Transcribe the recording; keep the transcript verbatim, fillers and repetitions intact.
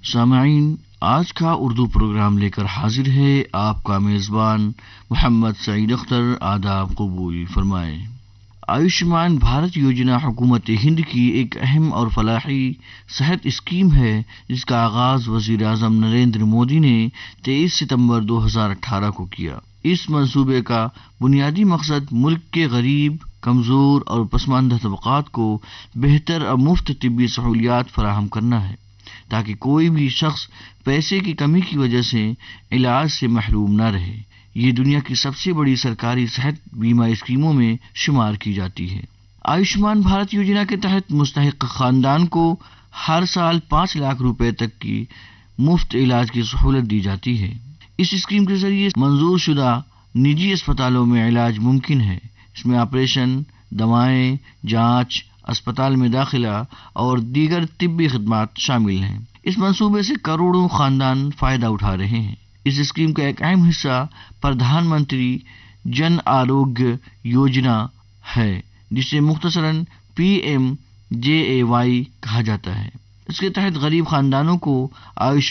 سامعین، آج کا اردو پروگرام لے کر حاضر ہے آپ کا میزبان محمد سعید اختر۔ آداب قبول فرمائیں۔ آیوشمان بھارت یوجنا حکومت ہند کی ایک اہم اور فلاحی صحت اسکیم ہے جس کا آغاز وزیر اعظم نریندر مودی نے تیئیس ستمبر دو ہزار اٹھارہ کو کیا۔ اس منصوبے کا بنیادی مقصد ملک کے غریب، کمزور اور پسماندہ طبقات کو بہتر اور مفت طبی سہولیات فراہم کرنا ہے تاکہ کوئی بھی شخص پیسے کی کمی کی وجہ سے علاج سے محروم نہ رہے۔ یہ دنیا کی سب سے بڑی سرکاری صحت بیمہ اسکیموں میں شمار کی جاتی ہے۔ آیوشمان بھارت یوجنا کے تحت مستحق خاندان کو ہر سال پانچ لاکھ روپے تک کی مفت علاج کی سہولت دی جاتی ہے۔ اس اسکیم کے ذریعے منظور شدہ نجی اسپتالوں میں علاج ممکن ہے۔ اس میں آپریشن، دوائیں، جانچ، اسپتال میں داخلہ اور دیگر طبی خدمات شامل ہیں۔ اس منصوبے سے کروڑوں خاندان فائدہ اٹھا رہے ہیں۔ اس اسکیم کا ایک اہم حصہ پردھان منتری جن آروگیہ یوجنا ہے جسے مختصراً پی ایم جے اے وائی کہا جاتا ہے۔ اس کے تحت غریب خاندانوں کو آیوشمان